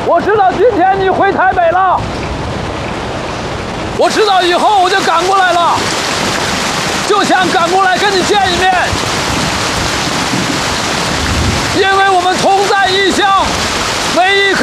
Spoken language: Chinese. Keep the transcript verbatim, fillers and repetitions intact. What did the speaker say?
我知道今天你回台北了，我知道以后我就赶过来了，就想赶过来跟你见一面，因为我们同在异乡，每一刻